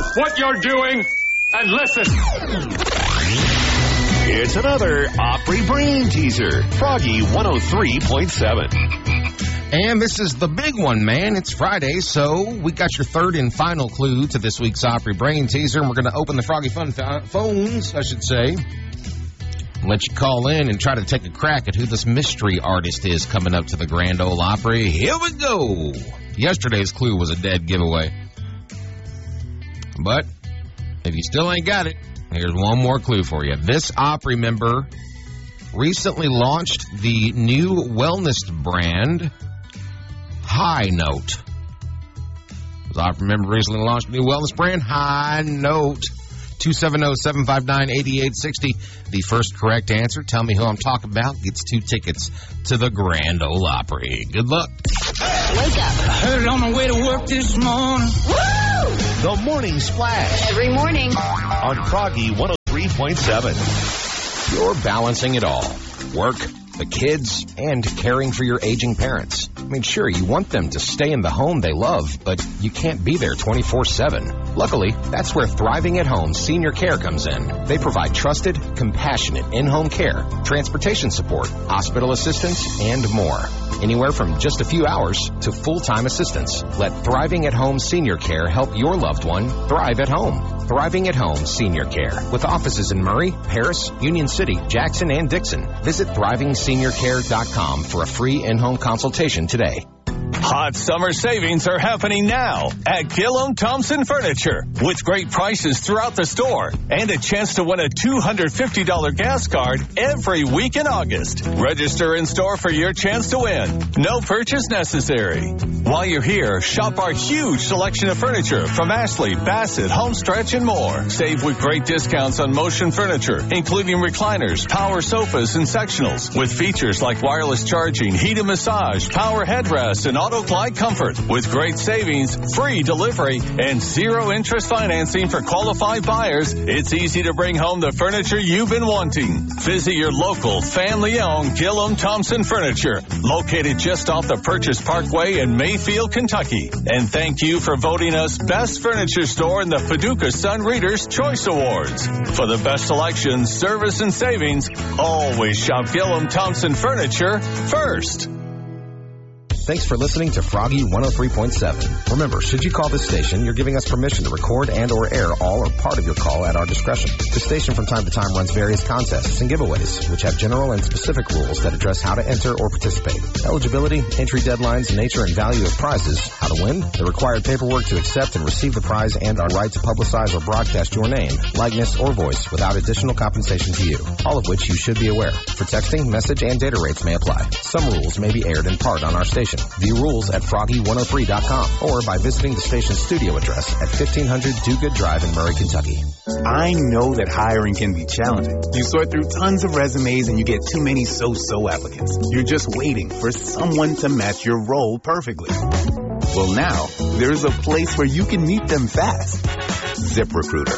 Stop what you're doing and listen. It's another Opry Brain Teaser. Froggy 103.7. And this is the big one, man. It's Friday, so we got your third and final clue to this week's Opry Brain Teaser, and we're going to open the Froggy Fun phones, I should say, and let you call in and try to take a crack at who this mystery artist is coming up to the Grand Ole Opry. Here we go. Yesterday's clue was a dead giveaway. But if you still ain't got it, here's one more clue for you. This Opry member recently launched the new wellness brand, High Note. This Opry member recently launched a new wellness brand, High Note. 270-759-8860. The first correct answer, tell me who I'm talking about, gets 2 tickets to the Grand Ole Opry. Good luck. Wake up. I heard it on the way to work this morning. Woo! The Morning Splash. Every morning. On Froggy 103.7. You're balancing it all. Work, the kids, and caring for your aging parents. I mean, sure, you want them to stay in the home they love, but you can't be there 24/7. Luckily, that's where Thriving at Home Senior Care comes in. They provide trusted, compassionate in-home care, transportation support, hospital assistance, and more. Anywhere from just a few hours to full-time assistance. Let Thriving at Home Senior Care help your loved one thrive at home. Thriving at Home Senior Care, with offices in Murray, Paris, Union City, Jackson, and Dixon. Visit ThrivingSeniorCare.com for a free in-home consultation today. Hot summer savings are happening now at Gillum Thompson Furniture, with great prices throughout the store and a chance to win a $250 gas card every week in August. Register in store for your chance to win. No purchase necessary. While you're here, shop our huge selection of furniture from Ashley, Bassett, Homestretch, and more. Save with great discounts on Motion furniture, including recliners, power sofas, and sectionals, with features like wireless charging, heated massage, power headrests, and auto Glide Comfort, with great savings, free delivery, and zero interest financing for qualified buyers. It's easy to bring home the furniture you've been wanting. Visit your local family-owned Gillum Thompson Furniture, located just off the Purchase Parkway in Mayfield, Kentucky. And thank you for voting us Best Furniture Store in the Paducah Sun Readers' Choice Awards. For the best selection, service, and savings, always shop Gillum Thompson Furniture first. Thanks for listening to Froggy 103.7. Remember, should you call this station, you're giving us permission to record and or air all or part of your call at our discretion. The station from time to time runs various contests and giveaways, which have general and specific rules that address how to enter or participate. Eligibility, entry deadlines, nature and value of prizes, how to win, the required paperwork to accept and receive the prize, and our right to publicize or broadcast your name, likeness, or voice without additional compensation to you, all of which you should be aware. For texting, message, and data rates may apply. Some rules may be aired in part on our station. View rules at froggy103.com or by visiting the station's studio address at 1500 Do Good Drive in Murray, Kentucky. I know that hiring can be challenging. You sort through tons of resumes and you get too many so-so applicants. You're just waiting for someone to match your role perfectly. Well, now, there's a place where you can meet them fast. ZipRecruiter.